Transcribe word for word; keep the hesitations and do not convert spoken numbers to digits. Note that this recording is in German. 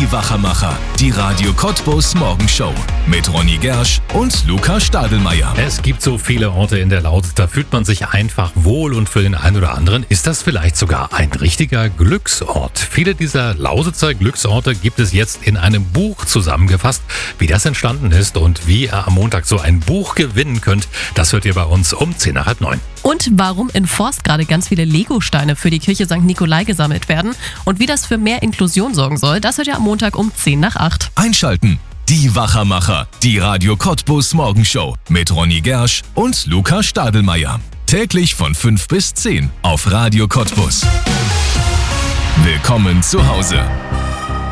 Die Wachermacher, die Radio Cottbus Morgenshow mit Ronny Gersch und Luca Stadelmeier. Es gibt so viele Orte in der Lausitz, da fühlt man sich einfach wohl und für den einen oder anderen ist das vielleicht sogar ein richtiger Glücksort. Viele dieser Lausitzer Glücksorte gibt es jetzt in einem Buch zusammengefasst. Wie das entstanden ist und wie ihr am Montag so ein Buch gewinnen könnt, das hört ihr bei uns um zehn nach halb neun. Und warum in Forst gerade ganz viele Legosteine für die Kirche Sankt Nikolai gesammelt werden und wie das für mehr Inklusion sorgen soll, das hört ihr am Montag um zehn nach acht. Einschalten. Die Wachermacher, die Radio Cottbus Morgenshow mit Ronny Gersch und Luca Stadelmeier. Täglich von fünf bis zehn auf Radio Cottbus. Willkommen zu Hause.